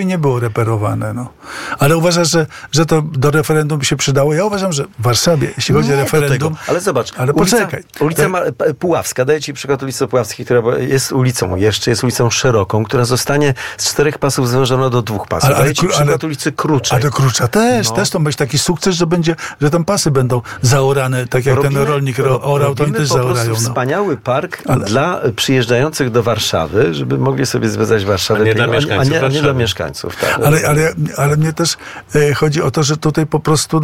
nie było reperowane. No. Ale uważasz, że to do referendum by się przydało? Ja uważam, że w Warszawie, jeśli chodzi o referendum... Ale zobacz, ale poczekaj. Ulica Puławska, daję ci przykład ulicy Puławskiej, która jest ulicą, jeszcze jest ulicą szeroką, która zostanie z 4 pasów zwężona do 2 pasów. Daję ci przykład ulicy Kruczej. A do Krucza też to będzie taki sukces, że tam pasy będą zaorane, tak jak ten rolnik orał, to oni też zaorają. Wspaniały park dla przyjeżdżających do Warszawy, żeby mogli sobie zwiedzać Warszawę, a nie dla mieszkańców. Tak. Ale mnie też chodzi o to, że tutaj po prostu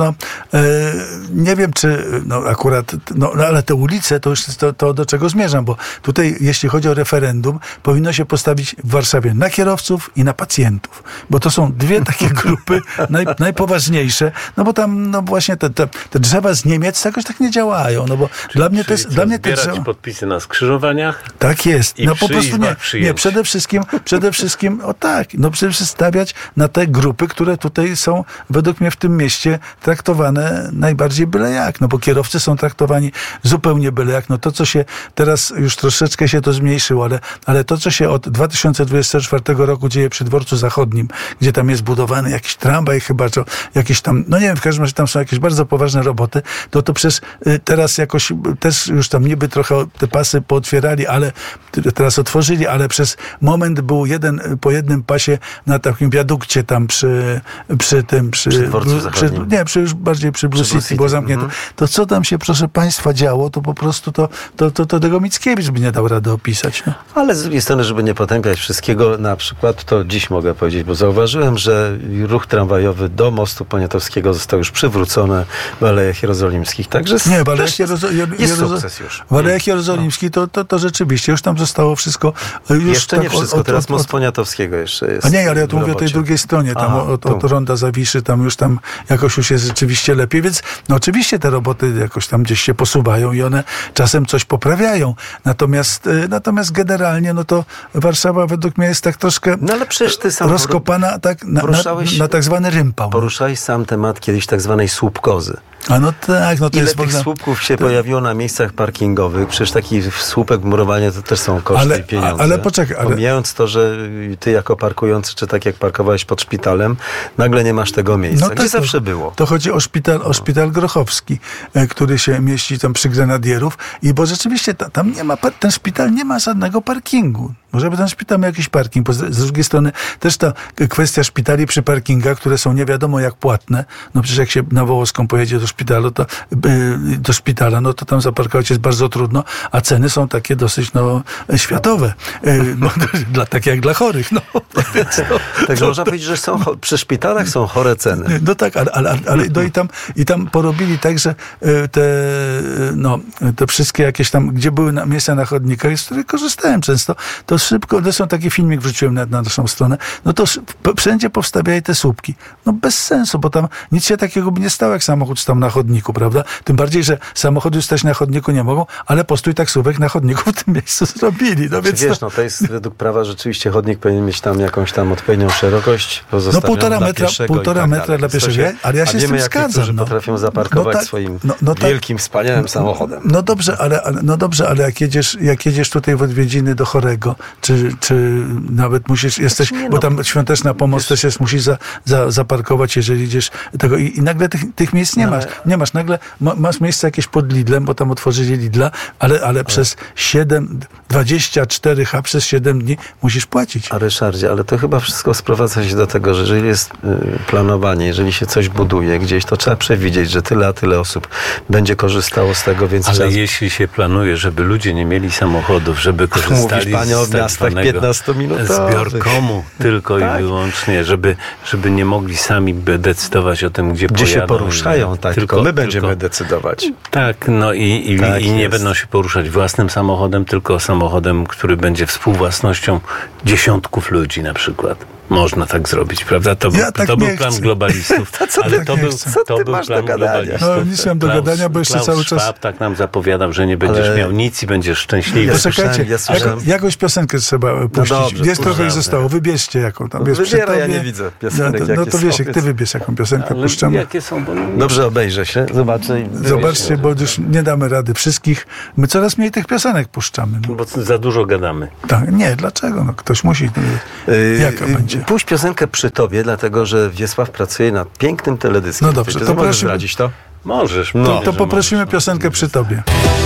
nie wiem, czy akurat, ale te ulice to już jest to, do czego zmierzam, bo tutaj, jeśli chodzi o referendum, powinno się postawić w Warszawie na kierowców i na pacjentów, bo to są dwie takie grupy najpoważniejsze, bo tam właśnie te drzewa z Niemiec jakoś tak nie działają, bo dla mnie to jest... Zbierać podpisy na skrzyżowaniach? Tak jest. I po prostu nie. Przede wszystkim stawiać na te grupy, które tutaj są według mnie w tym mieście traktowane najbardziej byle jak. Bo kierowcy są traktowani zupełnie byle jak. To, co się teraz już troszeczkę się to zmniejszyło, ale to, co się od 2024 roku dzieje przy Dworcu Zachodnim, gdzie tam jest budowany jakiś tramwaj chyba, czy jakiś tam, nie wiem, w każdym razie tam są jakieś bardzo poważne roboty, to przez teraz jakoś też już tam niby trochę te pasy pootwierali, ale teraz otworzyli, ale przez moment był po jednym pasie na takim wiadukcie tam przy Dworcu Zachodnim. Już bardziej przy Blue City było zamknięte. To co tam się, proszę państwa, działo, to po prostu to tego Mickiewicz by nie dał rady opisać. Ale z drugiej strony, żeby nie potępiać wszystkiego, na przykład to dziś mogę powiedzieć, bo zauważyłem, że ruch tramwajowy do mostu Poniatowskiego został już przywrócony w Alejach Jerozolimskich. Także jest sukces już. W Alejach Jerozolimskich to rzeczywiście już tam zostało wszystko. Jeszcze nie wszystko, teraz most Poniatowskiego jeszcze jest. A nie, ale ja tu mówię o tej drugiej stronie, tam od Ronda Zawiszy, tam już jakoś jest rzeczywiście lepiej, więc oczywiście te roboty jakoś tam gdzieś się posuwają i one czasem coś poprawiają. Natomiast generalnie, to Warszawa według mnie jest tak troszkę ale przecież ty sam rozkopana na tak zwany rympał. Poruszałeś sam temat kiedyś tak zwanej słupkozy. To ile jest tych słupków się pojawiło na miejscach parkingowych? Przecież taki słupek murowania to też są koszty i pieniądze. Ale poczekaj. Pomijając to, że ty jako parkujący, czy tak jak parkowałeś pod szpitalem, nagle nie masz tego miejsca. Gdzie zawsze było? To chodzi o szpital Grochowski, który się mieści tam przy Grenadierów bo rzeczywiście tam nie ma, ten szpital nie ma żadnego parkingu. Może by ten szpital miał jakiś parking. Z drugiej strony też ta kwestia szpitali przy parkingach, które są nie wiadomo jak płatne. Przecież jak się na Wołoską pojedzie do szpitala, to tam zaparkować jest bardzo trudno, a ceny są takie dosyć światowe. Takie jak dla chorych. Także można powiedzieć, że przy szpitalach są chore ceny. Tak, ale i tam porobili tak, że te wszystkie jakieś tam, gdzie były miejsca na chodnikach, z których korzystałem często, to szybko, zresztą taki filmik wrzuciłem na naszą stronę, to wszędzie powstawiali te słupki. Bez sensu, bo tam nic się takiego by nie stało, jak samochód stał na chodniku, prawda? Tym bardziej, że samochody już stać na chodniku nie mogą, ale postój taksówek na chodniku w tym miejscu zrobili. Wiesz, to jest według prawa rzeczywiście chodnik powinien mieć tam jakąś tam odpowiednią szerokość, pozostawioną półtora metra dla pieszego, ale ja się z tym zgadzam. Że potrafią zaparkować swoim wielkim, wspaniałym samochodem. Dobrze, ale jak jedziesz tutaj w odwiedziny do Chorego, czy nawet musisz, bo tam świąteczna pomoc też jest, musisz zaparkować, jeżeli idziesz tego i nagle tych miejsc nie masz. Nagle masz miejsce jakieś pod Lidlem, bo tam otworzyli Lidla, ale przez 24 przez 7 dni musisz płacić. A Ryszardzie, ale to chyba wszystko sprowadza się do tego, że jeżeli jest planowanie, jeżeli się coś buduje gdzieś, to trzeba przewidzieć, że tyle a tyle osób będzie korzystało z tego, więc... Ale jeśli się planuje, żeby ludzie nie mieli samochodów, żeby korzystali z tak zwanego zbiorkomu tylko i wyłącznie, żeby nie mogli sami decydować o tym, gdzie się poruszają, tylko my będziemy decydować. Tak, i nie będą się poruszać własnym samochodem, tylko samochodem, który będzie współwłasnością dziesiątków ludzi na przykład. Można tak zrobić, prawda? To był plan globalistów. To był plan globalistów. Nic miałem do gadania, bo jeszcze cały czas... Schwab tak nam zapowiadał, że nie będziesz miał nic i będziesz szczęśliwy. Czekajcie, jakąś piosenkę trzeba puścić. Jest trochę ich zostało. Wybierzcie jaką tam. Wybieraj, ja nie widzę piosenek. To Wiesiek, ty wybierz jaką piosenkę puszczamy. Jakie są? Dobrze, obejrzę się. Zobaczcie, bo już nie damy rady wszystkich. My coraz mniej tych piosenek puszczamy. Bo za dużo gadamy. Tak, nie, dlaczego? Ktoś musi. Jaka będzie? ludzie. Puść piosenkę przy tobie, dlatego że Wiesław pracuje nad pięknym teledyskiem. No dobrze, to możesz zdradzić to? Możesz. To poprosimy piosenkę przy tobie.